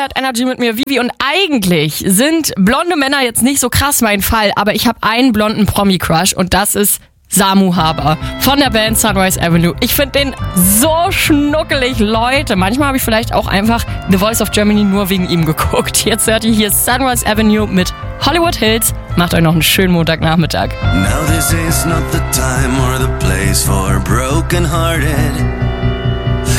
hört Energy mit mir, Vivi. Und eigentlich sind blonde Männer jetzt nicht so krass mein Fall, aber ich habe einen blonden Promi-Crush und das ist Samu Haber von der Band Sunrise Avenue. Ich finde den so schnuckelig, Leute. Manchmal habe ich vielleicht auch einfach The Voice of Germany nur wegen ihm geguckt. Jetzt hört ihr hier Sunrise Avenue mit Hollywood Hills. Macht euch noch einen schönen Montagnachmittag. Now this is not the time or the place for broken-hearted